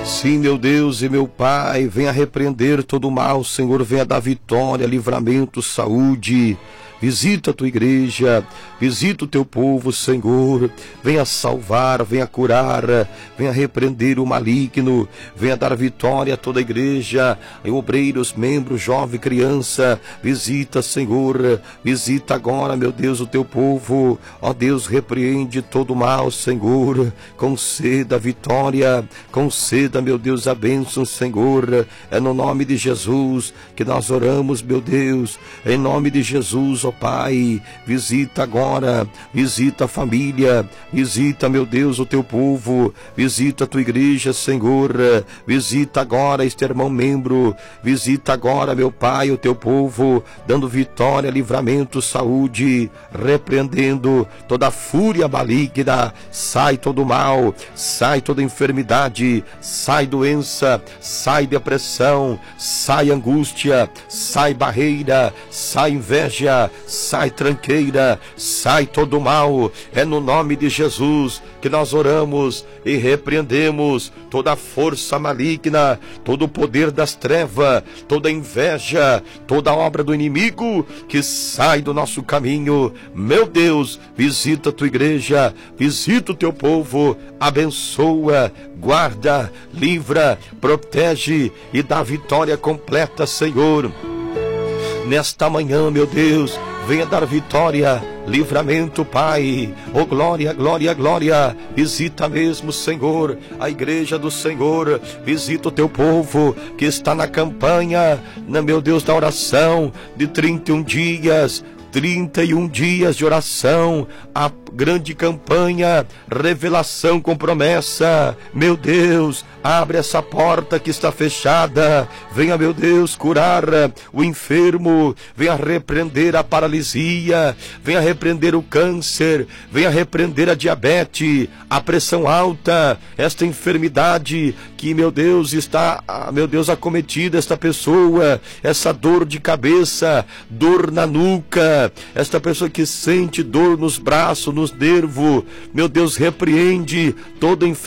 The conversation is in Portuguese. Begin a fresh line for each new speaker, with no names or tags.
Sim, meu Deus e meu Pai, venha repreender todo o mal, Senhor, venha dar vitória, livramento, saúde. Visita a tua igreja, visita o teu povo, Senhor. Venha salvar, venha curar, venha repreender o maligno, venha dar vitória a toda a igreja, obreiros, membros, jovem, criança. Visita, Senhor, visita agora, meu Deus, o teu povo. Ó Deus, repreende todo o mal, Senhor. Conceda vitória, conceda, meu Deus, a bênção, Senhor. É no nome de Jesus que nós oramos, meu Deus. Em nome de Jesus, ó Pai, visita agora, visita a família, visita, meu Deus, o teu povo, visita a tua igreja, Senhor, visita agora este irmão membro, visita agora, meu Pai, o teu povo, dando vitória, livramento, saúde, repreendendo toda a fúria maligna, sai todo mal, sai toda enfermidade, sai doença, sai depressão, sai angústia, sai barreira, sai inveja, sai tranqueira, sai todo mal. É no nome de Jesus que nós oramos e repreendemos toda a força maligna, todo o poder das trevas, toda a inveja, toda a obra do inimigo que sai do nosso caminho. Meu Deus, visita a tua igreja, visita o teu povo, abençoa, guarda, livra, protege e dá vitória completa, Senhor. Nesta manhã, meu Deus, venha dar vitória, livramento, Pai. Oh, glória, glória, glória. Visita mesmo, Senhor, a igreja do Senhor. Visita o teu povo que está na campanha, meu Deus, da oração de 31 dias. 31 dias de oração, a grande campanha, revelação com promessa. Meu Deus, abre essa porta que está fechada. Venha, meu Deus, curar o enfermo, venha repreender a paralisia, venha repreender o câncer, venha repreender a diabetes, a pressão alta, esta enfermidade que, meu Deus, está, meu Deus, acometida esta pessoa, essa dor de cabeça, dor na nuca, esta pessoa que sente dor nos braços, nos nervos. Meu Deus, repreende toda enfermidade